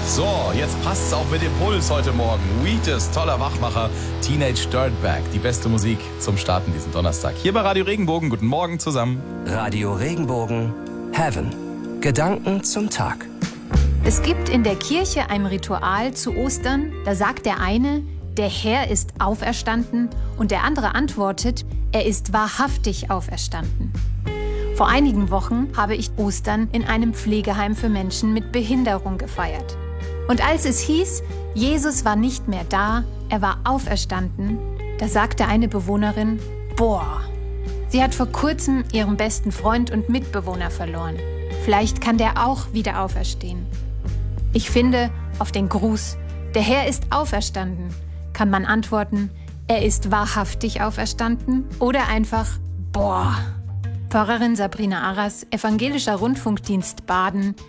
So, jetzt passt's auch mit dem Puls heute Morgen. Wheatus, toller Wachmacher, Teenage Dirtbag, die beste Musik zum Starten diesen Donnerstag. Hier bei Radio Regenbogen, guten Morgen zusammen. Radio Regenbogen, Heaven. Gedanken zum Tag. Es gibt in der Kirche ein Ritual zu Ostern, da sagt der eine, der Herr ist auferstanden, und der andere antwortet, er ist wahrhaftig auferstanden. Vor einigen Wochen habe ich Ostern in einem Pflegeheim für Menschen mit Behinderung gefeiert. Und als es hieß, Jesus war nicht mehr da, er war auferstanden, da sagte eine Bewohnerin, boah, sie hat vor kurzem ihren besten Freund und Mitbewohner verloren. Vielleicht kann der auch wieder auferstehen. Ich finde, auf den Gruß, der Herr ist auferstanden, kann man antworten, er ist wahrhaftig auferstanden oder einfach, boah. Pfarrerin Sabrina Arras, Evangelischer Rundfunkdienst Baden,